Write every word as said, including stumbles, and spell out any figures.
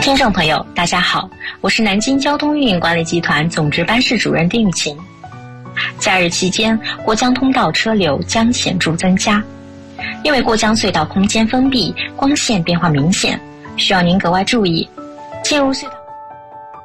听众朋友，大家好，我是南京交通运营管理集团总值班室主任丁雨晴。假日期间，过江通道车流将显著增加，因为过江隧道空间封闭，光线变化明显，需要您格外注意。进入隧道